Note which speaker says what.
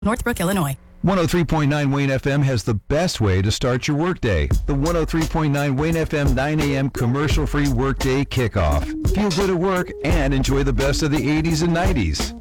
Speaker 1: Northbrook, Illinois.
Speaker 2: 103.9 Wayne FM has the best way to start your workday. The 103.9 Wayne FM 9 a.m. commercial-free workday kickoff. Feel good at work and enjoy the best of the 80s and 90s.